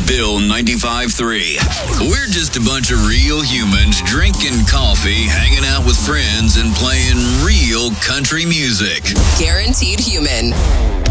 Bill 95.3. We're just a bunch of real humans drinking coffee, hanging out with friends, and playing real country music. Guaranteed Human.